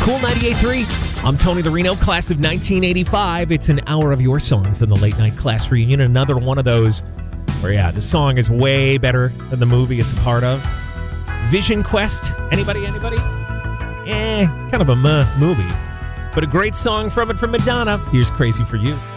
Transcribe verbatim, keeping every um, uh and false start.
Cool ninety-eight point three. I'm Tony the Reno, class of nineteen eighty-five. It's an hour of your songs in the late night class reunion. Another one of those where, yeah, the song is way better than the movie it's a part of. Vision Quest. Anybody? Anybody? Eh, kind of a meh movie. But a great song from it from Madonna. Here's Crazy for You.